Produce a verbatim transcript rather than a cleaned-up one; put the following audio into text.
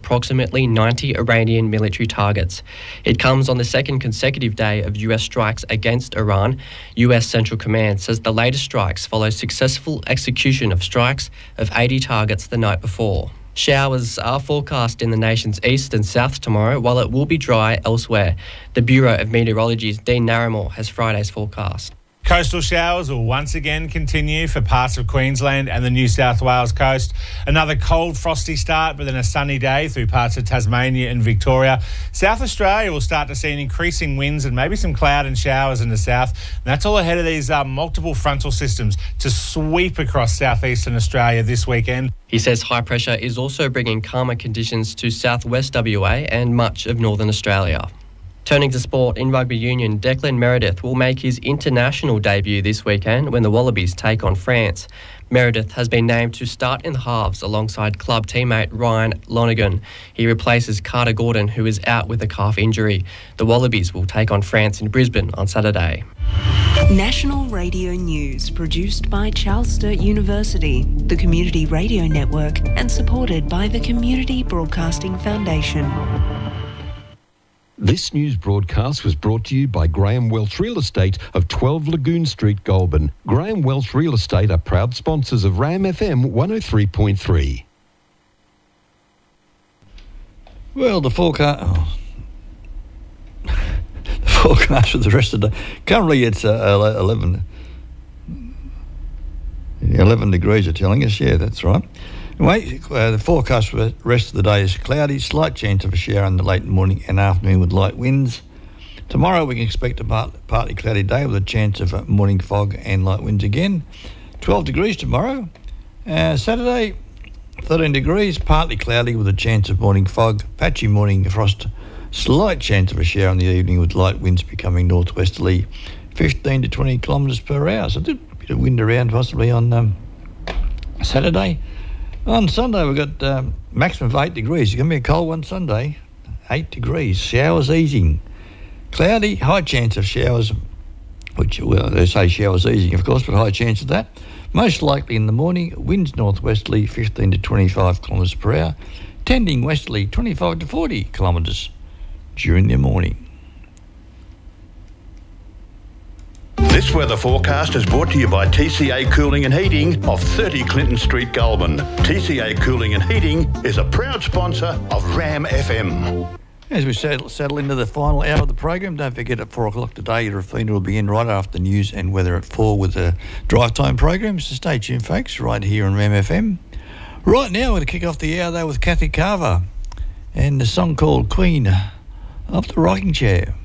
approximately ninety Iranian military targets. It comes on the second consecutive day of U S strikes against Iran. U S Central Command says the latest strikes follow successful execution of strikes of eighty targets the night before. Showers are forecast in the nation's east and south tomorrow, while it will be dry elsewhere. The Bureau of Meteorology's Dean Narramore has Friday's forecast. Coastal showers will once again continue for parts of Queensland and the New South Wales coast. Another cold, frosty start, but then a sunny day through parts of Tasmania and Victoria. South Australia will start to see an increasing winds and maybe some cloud and showers in the south. And that's all ahead of these uh, multiple frontal systems to sweep across southeastern Australia this weekend. He says high pressure is also bringing calmer conditions to southwest W A and much of northern Australia. Turning to sport, in rugby union, Declan Meredith will make his international debut this weekend when the Wallabies take on France. Meredith has been named to start in the halves alongside club teammate Ryan Lonergan. He replaces Carter Gordon, who is out with a calf injury. The Wallabies will take on France in Brisbane on Saturday. National Radio News, produced by Charles Sturt University, the Community Radio Network, and supported by the Community Broadcasting Foundation. This news broadcast was brought to you by Graham Welch Real Estate of twelve Lagoon Street, Goulburn. Graham Welch Real Estate are proud sponsors of RAM F M one oh three point three. Well, the forecast... Oh. the forecast for the rest of the day. Currently it's uh, eleven, eleven degrees, are telling us. Yeah, that's right. Anyway, uh, the forecast for the rest of the day is cloudy, slight chance of a shower in the late morning and afternoon with light winds. Tomorrow we can expect a part, partly cloudy day with a chance of a morning fog and light winds again. twelve degrees tomorrow. Uh, Saturday, thirteen degrees, partly cloudy with a chance of morning fog, patchy morning frost, slight chance of a shower in the evening with light winds becoming northwesterly, fifteen to twenty kilometres per hour. So a bit of wind around possibly on um, Saturday. On Sunday, we've got um, maximum of eight degrees. It's going to be a cold one Sunday. eight degrees. Showers easing. Cloudy, high chance of showers, which, well, they say showers easing, of course, but high chance of that. Most likely in the morning, winds northwesterly, fifteen to twenty-five kilometres per hour, tending westerly, twenty-five to forty kilometres during the morning. This weather forecast is brought to you by T C A Cooling and Heating of thirty Clinton Street, Goulburn. T C A Cooling and Heating is a proud sponsor of RAM F M. As we settle, settle into the final hour of the program, don't forget at four o'clock today, Rafina will be in right after news and weather at four with the drive time program. So stay tuned, folks, right here on RAM F M. Right now, we're going to kick off the hour, though, with Kathy Carver and the song called Queen of the Rocking Chair.